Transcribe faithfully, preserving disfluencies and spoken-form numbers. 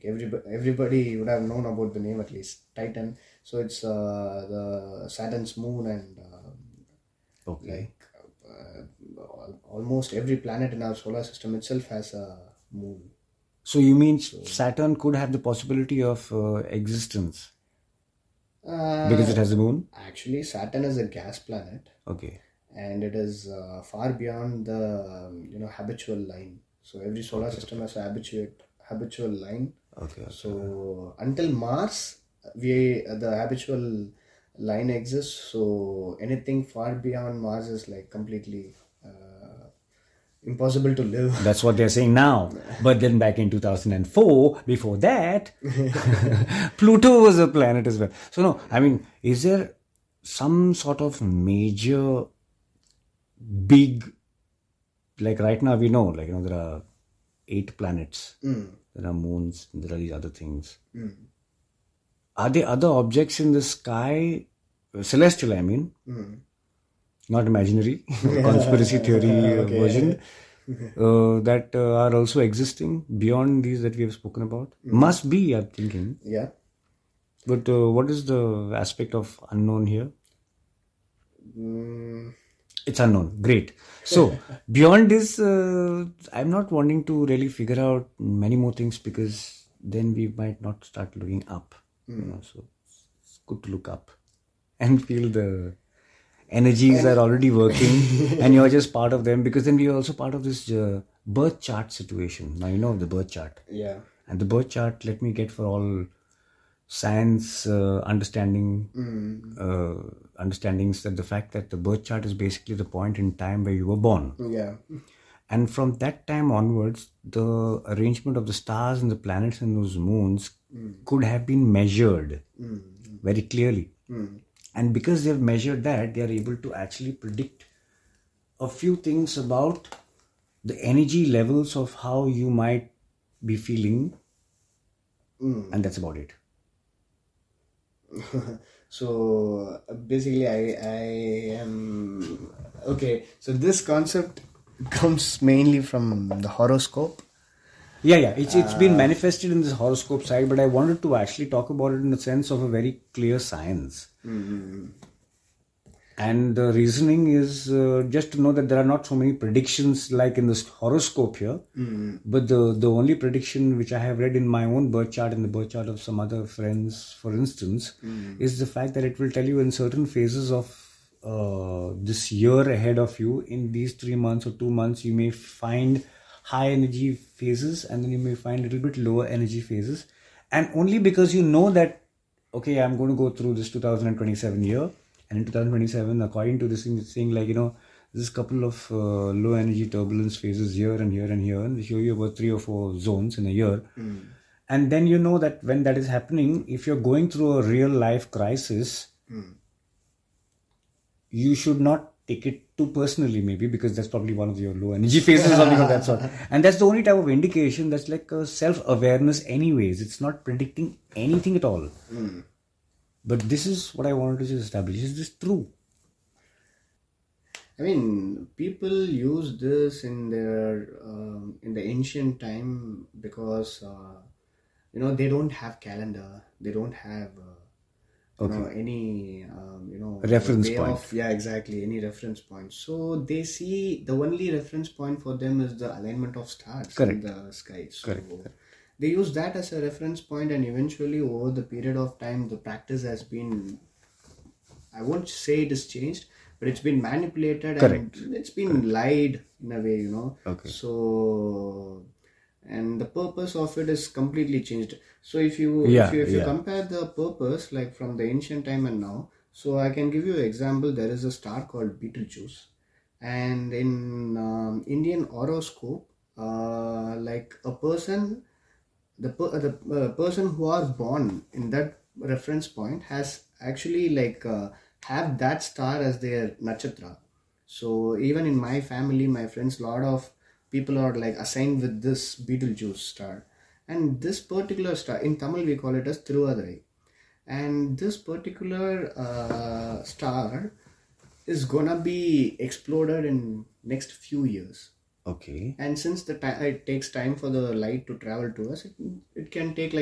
Everybody, everybody would have known about the name at least, Titan. So it's uh, the Saturn's moon, and uh, Okay. like uh, al- almost every planet in our solar system itself has a moon. So you mean Saturn could have the possibility of uh, existence Uh, because it has a moon? Actually, Saturn is a gas planet, Okay. and it is uh, far beyond the um, you know habitual line. So every solar system has a habituate habitual line. Okay. okay. So until Mars, we the habitual line exists. So anything far beyond Mars is like completely uh, impossible to live. That's what they're saying now. But then back in two thousand four, before that, Pluto was a planet as well. So no, I mean, is there some sort of major big, like right now we know, like, you know, there are eight planets, Mm. there are moons, there are these other things. Mm. Are there other objects in the sky, uh, celestial, I mean, Mm. not imaginary, conspiracy theory uh, Okay. version, uh, that uh, are also existing beyond these that we have spoken about? Must be, I'm thinking. Yeah. But uh, what is the aspect of unknown here? Mm. It's unknown. Great. So, beyond this, uh, I'm not wanting to really figure out many more things because then we might not start looking up. You know, so it's good to look up and feel the energies are already working and you're just part of them, because then we are also part of this uh, birth chart situation. Now, you know the birth chart. Yeah. And the birth chart, let me get for all science uh, understanding uh, understandings, that the fact that the birth chart is basically the point in time where you were born. Yeah. And from that time onwards, the arrangement of the stars and the planets and those moons could have been measured very clearly. And because they've measured that, they are able to actually predict a few things about the energy levels of how you might be feeling. And that's about it. So uh, basically, I I am okay. So this concept comes mainly from the horoscope. Yeah, yeah. It's it's been manifested in this horoscope side, but I wanted to actually talk about it in the sense of a very clear science. Mm-hmm. And the reasoning is uh, just to know that there are not so many predictions like in this horoscope here. Mm-hmm. But the, the only prediction which I have read in my own birth chart and the birth chart of some other friends, for instance, Mm-hmm. is the fact that it will tell you in certain phases of uh, this year ahead of you, in these three months or two months, you may find high energy phases and then you may find a little bit lower energy phases. And only because you know that, okay, I'm going to go through this two thousand twenty-seven year. And in two thousand twenty-seven, according to this thing, it's saying like, you know, there's a couple of uh, low energy turbulence phases here and here and here. And they show you about three or four zones in a year. Mm. And then you know that when that is happening, if you're going through a real life crisis, Mm. you should not take it too personally, maybe, because that's probably one of your low energy phases or something of that sort. And that's the only type of indication that's like a self-awareness anyways. It's not predicting anything at all. Mm. But this is what I wanted to just establish. Is this true? I mean, people use this in their um, in the ancient time because uh, you know they don't have calendar, they don't have uh, you know any um, you know Reference way point. of- yeah, exactly, any reference point. So they see the only reference point for them is the alignment of stars Correct. in the sky. So Correct. they use that as a reference point, and eventually over the period of time, the practice has been, I won't say it is changed, but it's been manipulated. Correct. And it's been lied in a way, you know. Okay. So, and the purpose of it is completely changed. So if you Yeah, if you, if you yeah. compare the purpose like from the ancient time and now, so I can give you an example. There is a star called Betelgeuse, and in um, Indian horoscope, uh, like a person, the per, the uh, person who was born in that reference point has actually like uh, have that star as their nakshatra. So even in my family, my friends, a lot of people are like assigned with this Betelgeuse star, and this particular star in Tamil we call it as Thiruvadurai, and this particular uh, star is gonna be exploded in next few years. Okay. And since the time it takes time for the light to travel to us, it, it can take like